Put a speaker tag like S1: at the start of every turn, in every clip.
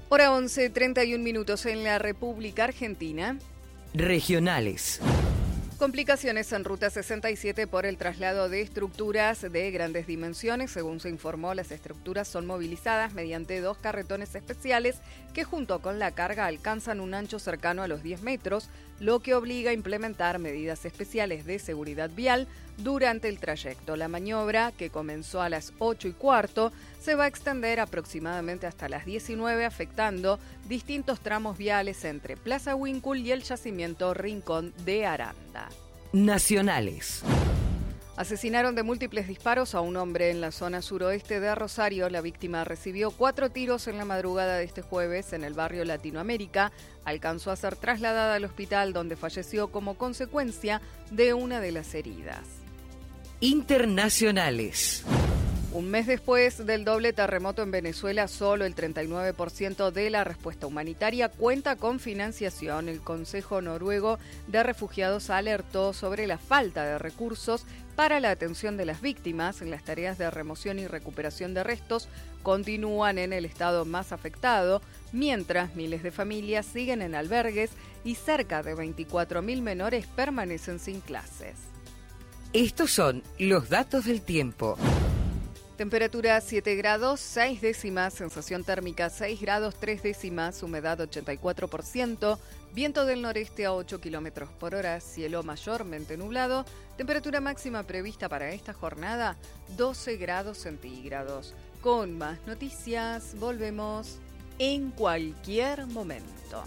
S1: Hora 11:31 en la República Argentina.
S2: Regionales.
S1: Complicaciones en Ruta 67 por el traslado de estructuras de grandes dimensiones. Según se informó, las estructuras son movilizadas mediante 2 carretones especiales que junto con la carga alcanzan un ancho cercano a los 10 metros, lo que obliga a implementar medidas especiales de seguridad vial durante el trayecto. La maniobra, que comenzó a las 8:15, se va a extender aproximadamente hasta las 19, afectando distintos tramos viales entre Plaza Winkul y el yacimiento Rincón de Aranda.
S2: Nacionales.
S1: Asesinaron de múltiples disparos a un hombre en la zona suroeste de Rosario. La víctima recibió 4 tiros en la madrugada de este jueves en el barrio Latinoamérica. Alcanzó a ser trasladada al hospital, donde falleció como consecuencia de una de las heridas.
S2: Internacionales.
S1: Un mes después del doble terremoto en Venezuela, solo el 39% de la respuesta humanitaria cuenta con financiación. El Consejo Noruego de Refugiados alertó sobre la falta de recursos para la atención de las víctimas. Las tareas de remoción y recuperación de restos continúan en el estado más afectado, mientras miles de familias siguen en albergues y cerca de 24.000 menores permanecen sin clases.
S2: Estos son los datos del tiempo.
S1: Temperatura 7 grados, 6 décimas, sensación térmica 6 grados, 3 décimas, humedad 84%, viento del noreste a 8 kilómetros por hora, cielo mayormente nublado, temperatura máxima prevista para esta jornada 12 grados centígrados. Con más noticias, volvemos en cualquier momento.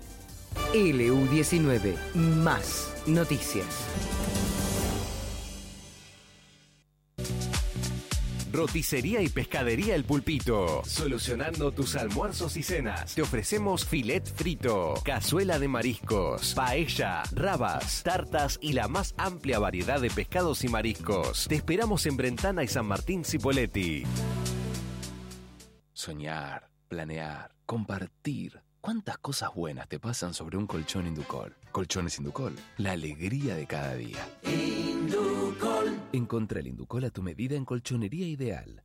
S2: LU19, más noticias.
S3: Roticería y Pescadería El Pulpito. Solucionando tus almuerzos y cenas. Te ofrecemos filet frito, cazuela de mariscos, paella, rabas, tartas y la más amplia variedad de pescados y mariscos. Te esperamos en Brentana y San Martín Cipolletti.
S4: Soñar, planear, compartir. ¿Cuántas cosas buenas te pasan sobre un colchón Inducol? Colchones Inducol, la alegría de cada día. Inducol. Encontrá el Inducol a tu medida en Colchonería Ideal.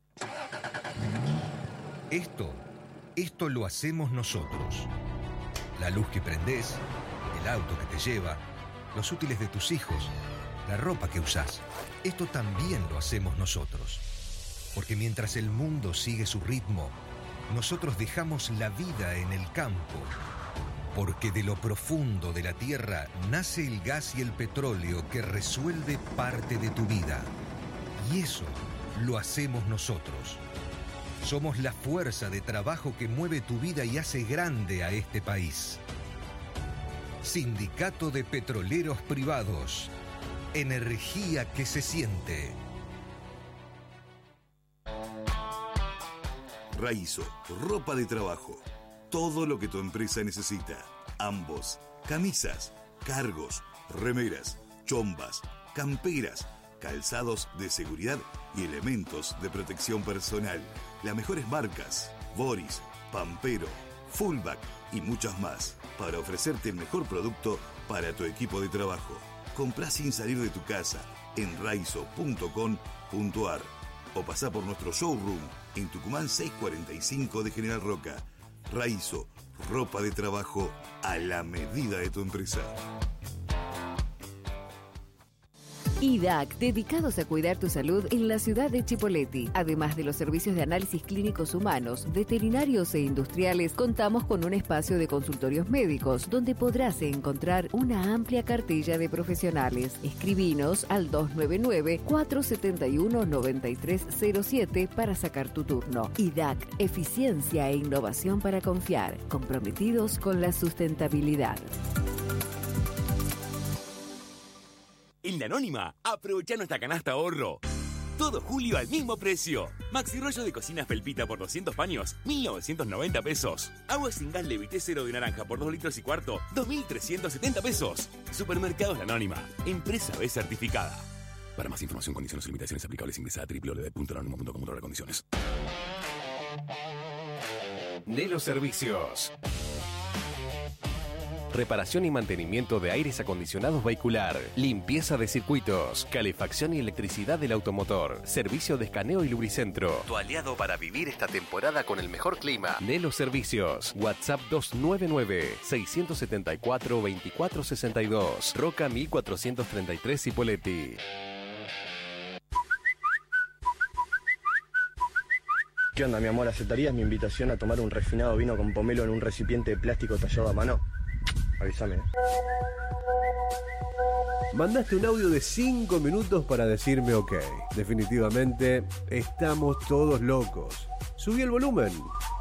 S5: Esto lo hacemos nosotros. La luz que prendés, el auto que te lleva, los útiles de tus hijos, la ropa que usás. Esto también lo hacemos nosotros. Porque mientras el mundo sigue su ritmo, nosotros dejamos la vida en el campo, porque de lo profundo de la tierra nace el gas y el petróleo que resuelve parte de tu vida. Y eso lo hacemos nosotros. Somos la fuerza de trabajo que mueve tu vida y hace grande a este país. Sindicato de Petroleros Privados. Energía que se siente.
S6: Raizo, ropa de trabajo. Todo lo que tu empresa necesita. Ambos, camisas, cargos, remeras, chombas, camperas, calzados de seguridad y elementos de protección personal. Las mejores marcas, Boris, Pampero, Fullback y muchas más, para ofrecerte el mejor producto para tu equipo de trabajo. Comprá sin salir de tu casa en raizo.com.ar o pasá por nuestro showroom en Tucumán 645 de General Roca. Raizo, ropa de trabajo a la medida de tu empresa.
S7: IDAC, dedicados a cuidar tu salud en la ciudad de Chipolletti. Además de los servicios de análisis clínicos humanos, veterinarios e industriales, contamos con un espacio de consultorios médicos donde podrás encontrar una amplia cartilla de profesionales. Escribinos al 299-471-9307 para sacar tu turno. IDAC, eficiencia e innovación para confiar, comprometidos con la sustentabilidad.
S8: En La Anónima, aprovecha nuestra canasta ahorro. Todo julio al mismo precio. Maxi rollo de cocina felpita por 200 paños, 1.990 pesos. Agua sin gas Levité 0 de naranja por 2 litros y cuarto, 2.370 pesos. Supermercados La Anónima, empresa B certificada. Para más información, condiciones y limitaciones aplicables, ingresa a www.lanonima.com/condiciones.
S3: De los servicios. reparación y mantenimiento de aires acondicionados vehicular, limpieza de circuitos, calefacción y electricidad del automotor, servicio de escaneo y lubricentro. Tu aliado para vivir esta temporada con el mejor clima. Nelo Servicios. WhatsApp 299-674-2462. Roca 1433 Cipolletti.
S9: ¿Qué onda, mi amor? ¿Aceptarías mi invitación a tomar un refinado vino con pomelo en un recipiente de plástico tallado a mano? Avísame.
S10: Mandaste un audio de 5 minutos para decirme ok. Definitivamente, estamos todos locos. Subí el volumen.